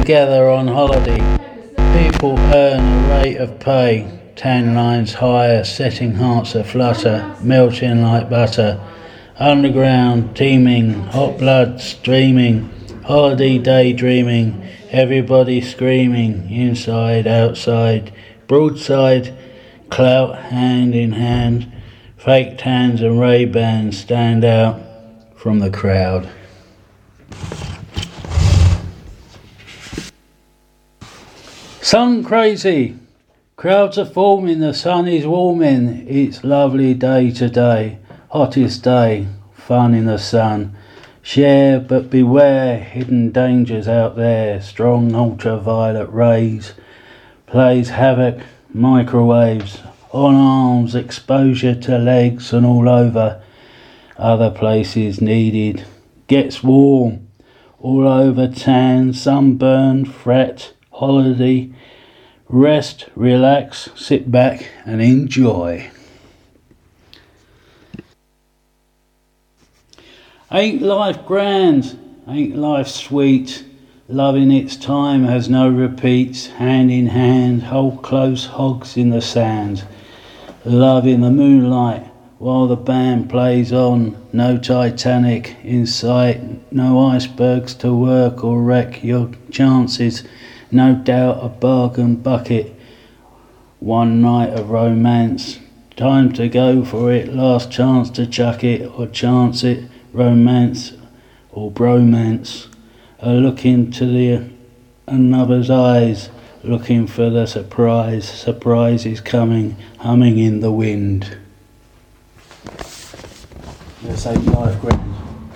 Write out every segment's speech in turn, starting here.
together on holiday. People earn a rate of pay. Tan lines higher, setting hearts aflutter, melting like butter. Underground, teeming, hot blood streaming, holiday daydreaming, everybody screaming, inside, outside, broadside, clout hand in hand, fake tans and Ray-Bans stand out from the crowd. Sun crazy, crowds are forming, the sun is warming, it's lovely day today, hottest day, fun in the sun. Share but beware, hidden dangers out there, strong ultraviolet rays, plays havoc, microwaves, on arms, exposure to legs and all over, other places needed, gets warm, all over tan, sunburn, fret, holiday, rest, relax, sit back and enjoy. Ain't life grand, ain't life sweet, love in its time has no repeats, hand in hand, hold close hogs in the sand, love in the moonlight while the band plays on, no Titanic in sight, no icebergs to work or wreck your chances, no doubt a bargain bucket, one night of romance, time to go for it, last chance to chuck it or chance it, romance or bromance, a look into the another's eyes, looking for the surprise, surprise is coming, humming in the wind. Let's say life grand.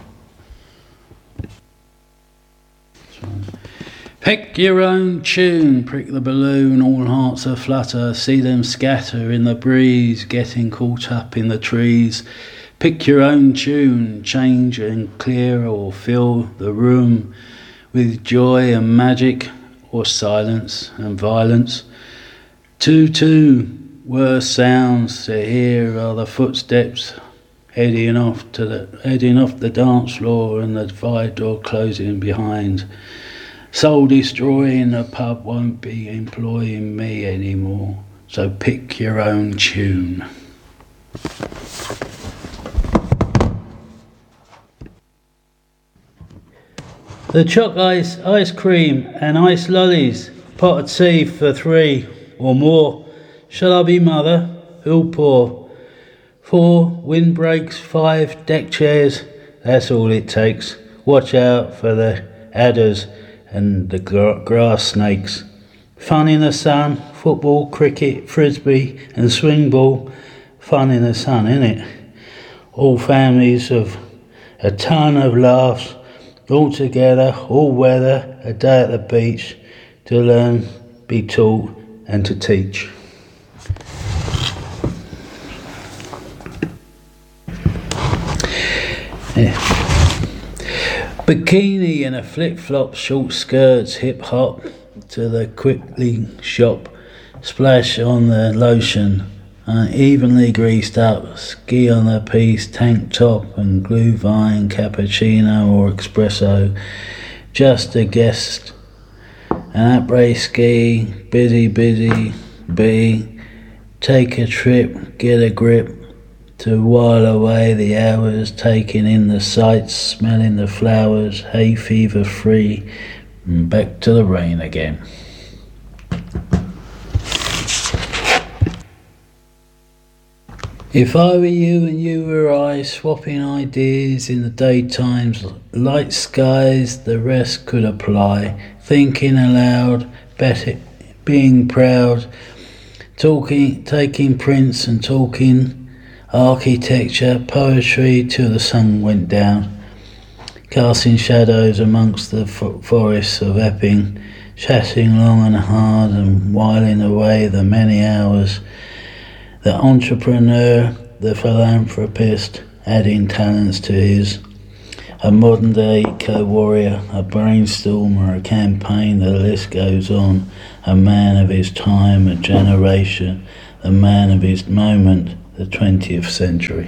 Pick your own tune, prick the balloon, all hearts aflutter, see them scatter in the breeze, getting caught up in the trees. Pick your own tune, change and clear or fill the room with joy and magic or silence and violence. Two worst sounds to hear are the footsteps heading off the dance floor and the fire door closing behind. Soul destroying, the pub won't be employing me anymore, so pick your own tune. The choc ice cream and ice lollies, pot of tea for 3 or more. Shall I be mother? Who'll pour? 4 windbreaks, 5 deck chairs, that's all it takes. Watch out for the adders and the grass snakes. Fun in the sun, football, cricket, frisbee and swing ball. Fun in the sun, innit? All families of a ton of laughs, all together, all weather, a day at the beach, to learn, be taught and to teach. Yeah. Bikini and a flip-flop, short skirts, hip-hop to the quickly shop, splash on the lotion, evenly greased up, ski on the piece, tank top and glühwein, cappuccino or espresso, just a guest, an après ski, busy, be, take a trip, get a grip, to while away the hours, taking in the sights, smelling the flowers, hay fever free, and back to the rain again. If I were you and you were I, swapping ideas in the daytimes, light skies, the rest could apply, thinking aloud, being proud, talking, taking prints and talking, architecture, poetry till the sun went down, casting shadows amongst the forests of Epping, chatting long and hard and whiling away the many hours, the entrepreneur, the philanthropist, adding talents to his, a modern day eco-warrior, a brainstormer, a campaign, the list goes on, a man of his time, a generation, the man of his moment, the 20th century.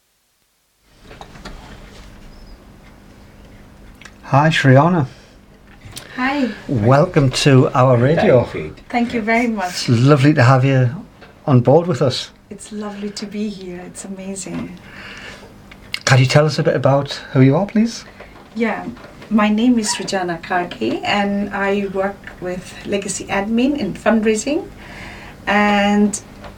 Hi Shriana, Hi. Welcome to our radio. Thank you very much. It's lovely to have you on board with us. It's lovely to be here. It's amazing. Can you tell us a bit about who you are, please? Yeah, my name is Rajana Karki and I work with Legacy Admin in fundraising. And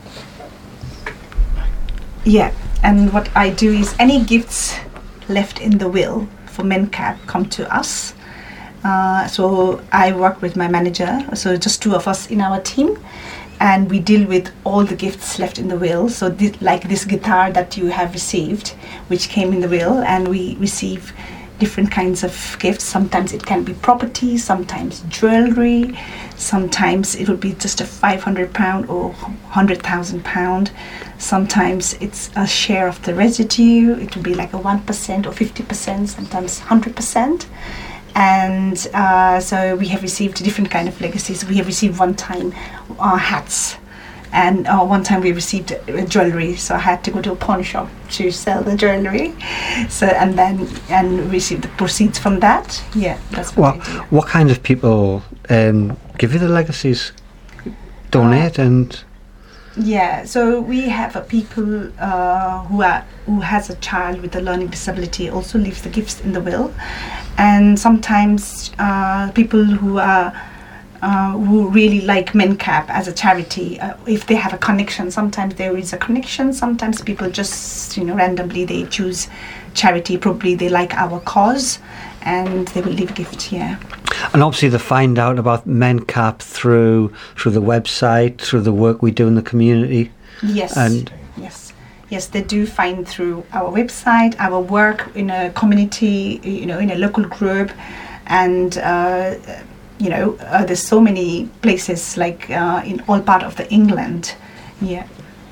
yeah, and what I do is any gifts left in the will for MenCap come to us. So I work with my manager, so just two of us in our team, and we deal with all the gifts left in the will. So like this guitar that you have received, which came in the will, and we receive different kinds of gifts. Sometimes it can be property, sometimes jewelry, sometimes it would be just a £500 or £100,000. Sometimes it's a share of the residue. It will be like a 1% or 50%, sometimes 100%. And so we have received different kind of legacies. We have received one time hats, and one time we received jewelry. So I had to go to a pawn shop to sell the jewelry. So and receive the proceeds from that. Yeah, that's what I do. What kind of people give you the legacies? Donate and. Yeah, so we have people who has a child with a learning disability also leaves the gifts in the will, and sometimes people who really like MenCap as a charity, if they have a connection. Sometimes there is a connection. Sometimes people just randomly they choose charity. Probably they like our cause, and they will leave a gift. Yeah. And obviously they find out about MenCap through the website, through the work we do in the community. Yes. And yes, they do find through our website, our work in a community, in a local group, and there's so many places like in all part of the England. Yeah.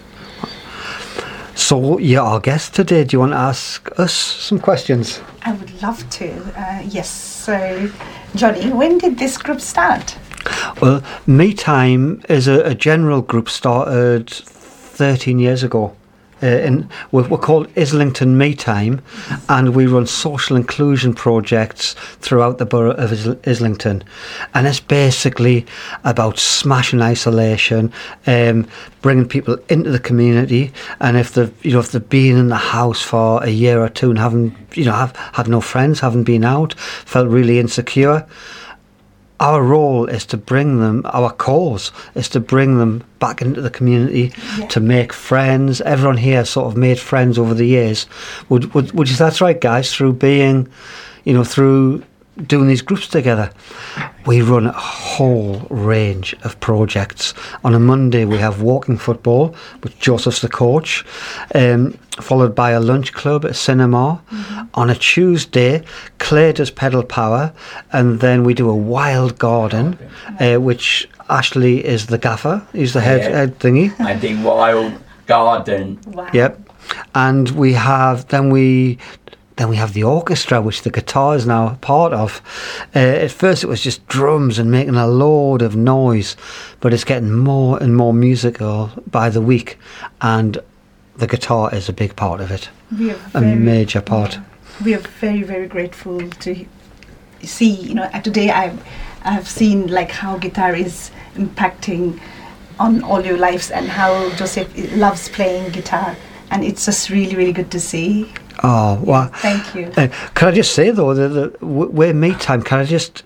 So you're our guest today. Do you want to ask us some questions? I would love to. Yes. So, Johnny, when did this group start? Well, Me Time is a general group started 13 years ago. We're called Islington Me Time, and we run social inclusion projects throughout the borough of Islington, and it's basically about smashing isolation, bringing people into the community, and if they've been in the house for a year or two and haven't had no friends, haven't been out, felt really insecure. Our role is to bring them, our cause is to bring them back into the community, to make friends. Everyone here sort of made friends over the years. Would you say that's right, guys? Through being, through doing these groups together. We run a whole range of projects. On a Monday we have walking football with Joseph's the coach, followed by a lunch club, a cinema. On a Tuesday Claire does pedal power, and then we do a wild garden, which Ashley is the gaffer, he's the head thingy. I think wild garden. Wow. Yep. And we have then we have the orchestra, which the guitar is now a part of. At first it was just drums and making a load of noise, but it's getting more and more musical by the week, and the guitar is a big part of it. A major part. We are very, very grateful to see, today I have seen like how guitar is impacting on all your lives, and how Joseph loves playing guitar, and it's just really, really good to see. Oh, well. Thank you. Can I just say, though, that we're Me Time, can I just,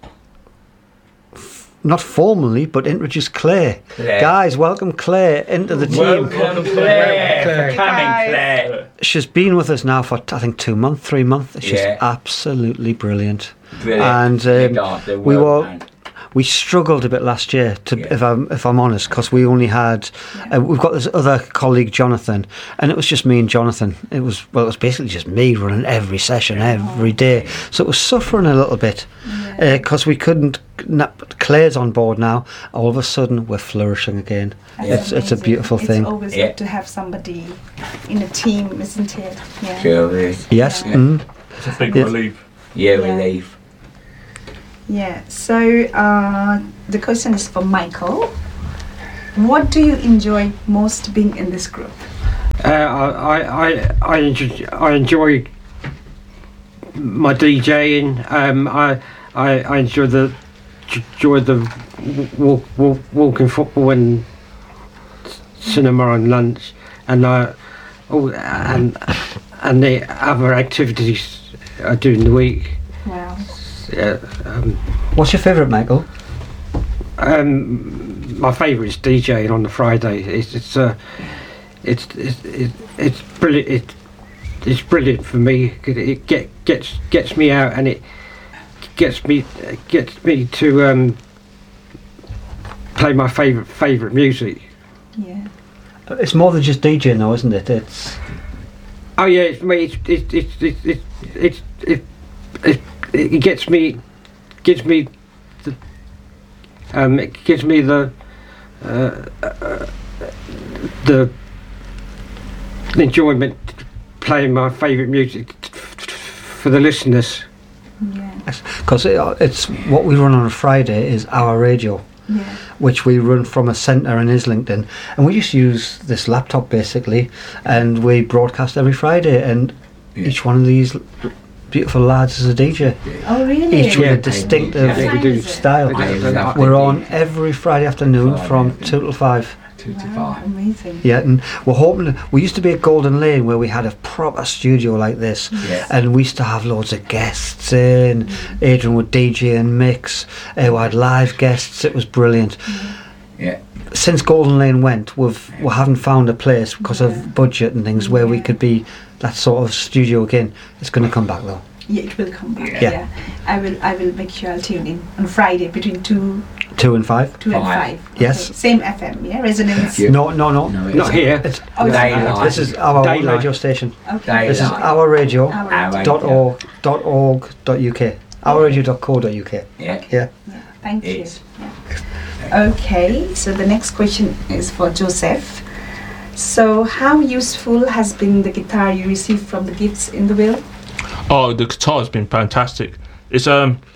not formally, but introduce Claire? Guys, welcome Claire into the team. Welcome Claire. For coming, Claire. She's been with us now for, I think, 2 months, 3 months. She's absolutely brilliant. Brilliant. And we struggled a bit last year, if I'm honest, because we only had we've got this other colleague Jonathan, and it was just me and Jonathan. It was basically just me running every session every day, so it was suffering a little bit because we couldn't. Claire's on board now. All of a sudden, we're flourishing again. It's a beautiful thing. It's always good to have somebody in a team, isn't it? Yeah. Sure is. Yes. Yeah. It's a big relief. Relief. Yeah, so the question is for Michael. What do you enjoy most being in this group? I enjoy my DJing. I enjoy the enjoy the walking football and cinema and lunch, and and the other activities I do in the week. Wow. Yeah. What's your favourite, Michael? My favourite is DJing on the Friday. It's brilliant. It's brilliant for me. It gets me out, and it gets me to play my favourite music. Yeah. It's more than just DJing, though, isn't it? It's Oh yeah, it's me. It gives me the enjoyment playing my favourite music for the listeners. Yeah. because it's what we run on a Friday is our radio, Yeah. which we run from a centre in Islington, and we just use this laptop basically, and we broadcast every Friday, and each one of these beautiful lads is a DJ, Oh, really? each with Yeah. a distinctive What time is it? style. We're on every Friday afternoon from 2 till 5. 2 to Wow, 5. amazing. Yeah, and we're hoping. We used to be at Golden Lane where we had a proper studio like this, Yeah. and we used to have loads of guests in. Adrian would DJ and mix. We had live guests. It was brilliant. Yeah. Since Golden Lane went, we haven't found a place because Yeah. of budget and things where we Yeah. could be that sort of studio again. It's going to come back though. Yeah, it will come back. Yeah. Yeah. I will make sure I'll tune in on Friday between 2 2 and 5. and 5. Five. Yes. Same FM, yeah? Resonance. Yeah. No. No, Not here. It's, Oh, it's Daylight. this is our own Daylight. radio station. Okay. This is Daylight. our radio. Our- .org.uk. Ourradio.co.uk. Yeah. Yeah. Thank you. It's- Yeah. Okay, so the next question is for Joseph. So, how useful has been the guitar you received from the gifts in the will? Oh, the guitar has been fantastic. It's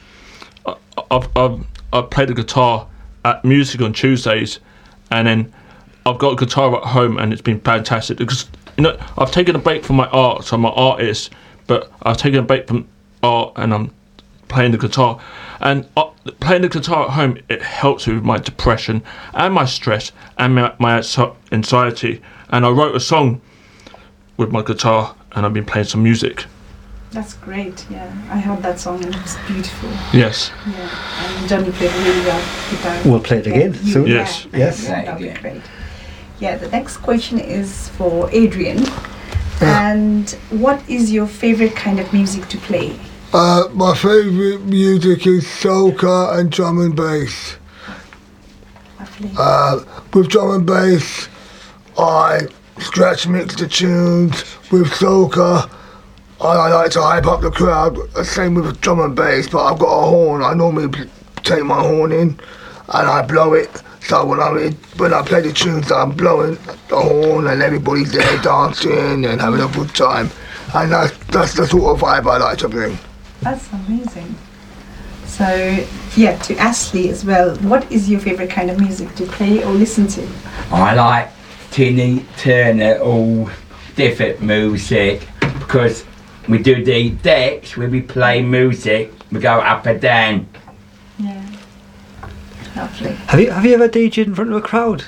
I've played the guitar at music on Tuesdays, and then I've got a guitar at home, and it's been fantastic because I've taken a break from my art, so I'm an artist, but I've taken a break from art and I'm playing the guitar, and playing the guitar at home, it helps with my depression and my stress and my anxiety. And I wrote a song with my guitar, and I've been playing some music. That's great, yeah. I heard that song and it was beautiful. Yes. Yeah, and Johnny played really well guitar. We'll play it again Yeah, soon. Yes. Yes. Yeah, that would be Again. great. Yeah, the next question is for Adrian. And what is your favorite kind of music to play? My favourite music is soca and drum and bass. Lovely. With drum and bass, I scratch mix the tunes. With soca, I like to hype up the crowd. Same with drum and bass, but I've got a horn. I normally take my horn in and I blow it. So when I play the tunes, I'm blowing the horn and everybody's there dancing and having a good time. And that's the sort of vibe I like to bring. That's amazing. So, yeah, to Ashley as well, what is your favorite kind of music to play or listen to? I like Tina Turner, all different music, because we do the decks where we play music, we go up and down. Yeah. Lovely. Have you ever DJed in front of a crowd?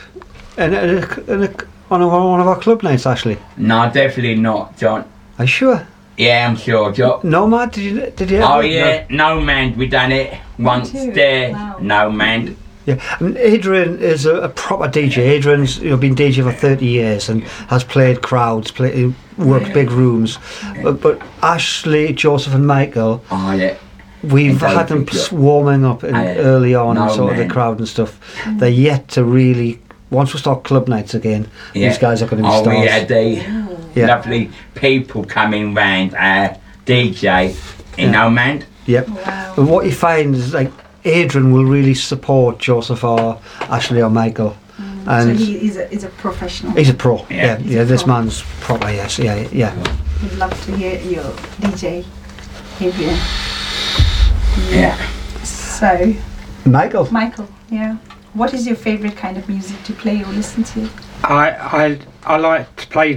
On one of our club nights, Ashley? No, definitely not, John. Are you sure? Yeah, I'm sure, John. No, Matt, did you ever? Oh yeah, no man, we done it once too. there. Wow. No man. Yeah, I mean, Adrian is a proper DJ. Adrian's been DJ for 30 years and has played crowds, worked big rooms. But Ashley, Joseph and Michael, Oh yeah. we've I don't had them think so. swarming up early on No, and sort of man. the crowd and stuff. They're yet to really, once we start club nights again, Yeah. these guys are going to be Oh, stars. we had the Yeah. lovely people coming round DJ in Yeah. no man. Yep. Wow. But what you find is like Adrian will really support Joseph or Ashley or Michael, So and he is a professional. he's a pro. Yeah. Yeah, a this pro. man's proper. Yes, yeah. Would love to hear your DJ, Adrian. Yeah. So, Michael. Michael, yeah. What is your favorite kind of music to play or listen to? I like to play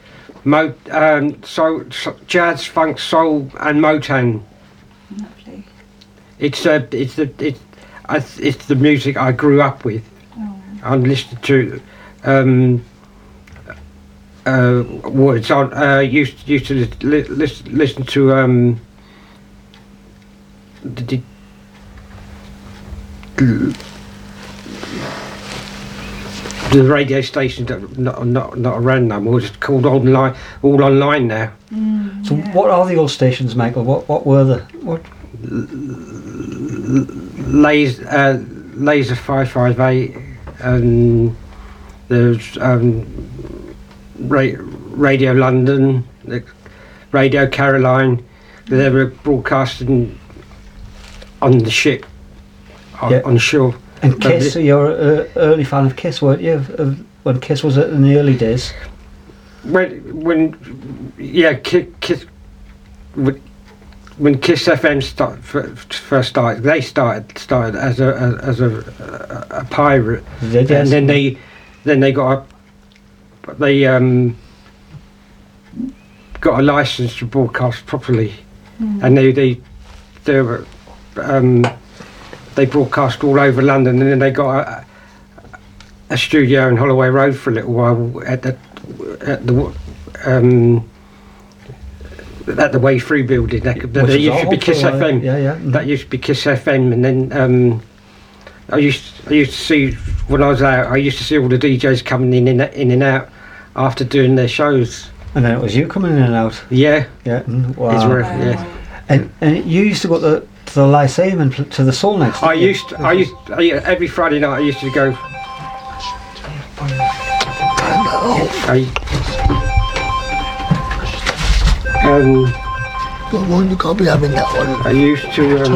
jazz, funk, soul, and Motown. Lovely. it's the music I grew up with. I listened to. What's on? Used to listen to the radio stations that not around no more. It's called all online now. So what are the old stations, Michael? What were the what? Laser 558, and there's Radio London, Radio Caroline. They were broadcasting on the ship, on shore. And Kiss, you're an early fan of Kiss, weren't you? When Kiss was in the early days. When Kiss FM first started, they started as a pirate, They did, yes. and then they got a license to broadcast properly, and they broadcast all over London, and then they got a studio in Holloway Road for a little while at the Way Through building. That used to be Kiss FM. Yeah. That used to be Kiss FM, and then I used to see, when I was out, I used to see all the DJs coming in and out after doing their shows. And then it was you coming in and out. Yeah. Wow. Yeah. And you used to go to the Lyceum and to the Soul Nights. I used every Friday night. I used to go. Well, one, you can't be having that one. I used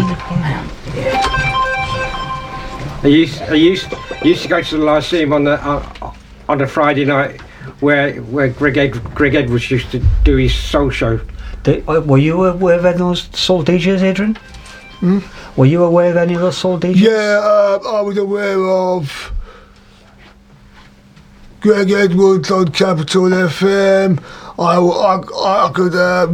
to go to the Lyceum on a Friday night where Greg Edwards used to do his soul show. Were you aware of any of those soul DJs, Adrian? Were you aware of any of those soul DJs? Yeah, I was aware of Greg Edwards on Capital FM. I could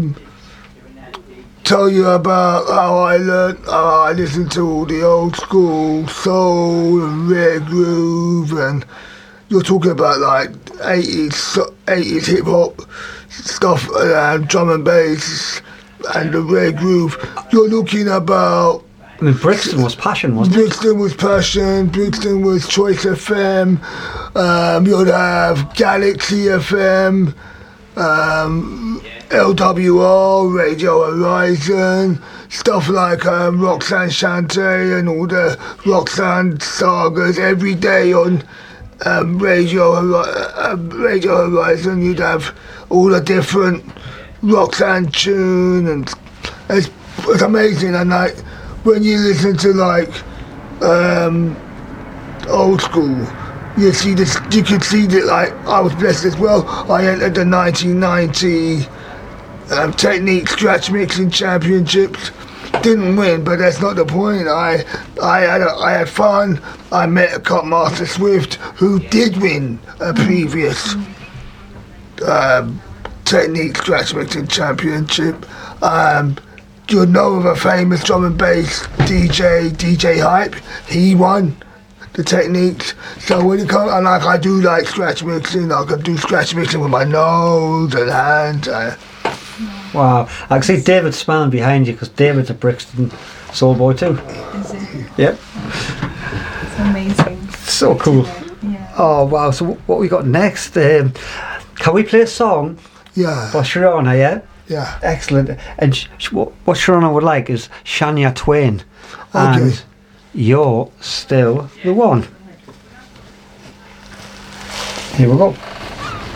tell you about how I listened to all the old school soul and rare groove, and you're talking about like 80s hip hop stuff, drum and bass and the rare groove. You're looking about. I mean, Brixton was Passion, wasn't it? Brixton was Passion, Brixton was Choice FM, you'd have Galaxy FM, LWR, Radio Horizon, stuff like Roxanne Shante and all the Roxanne sagas every day on Radio Horizon. You'd have all the different Roxanne tune, and it's amazing. And like when you listen to like old school, you see this. You could see that. Like I was blessed as well. I entered the 1990 Technique Scratch Mixing Championships. Didn't win, but that's not the point. I had fun. I met Cutmaster Swift, who did win a previous Technique Scratch Mixing Championship. You know of a famous drum and bass DJ Hype. He won the Techniques. So when it comes, and like I do like scratch mixing. I can do scratch mixing with my nose and hands. Wow, I can see David smiling behind you because David's a Brixton soul boy too. Is it? Yep. It's amazing. So cool. Yeah. Oh wow, so what we got next? Can we play a song Yeah. for Sharona, yeah? Yeah. Excellent. And what Sharona would like is Shania Twain. Okay. And You're Still the One. Here we go.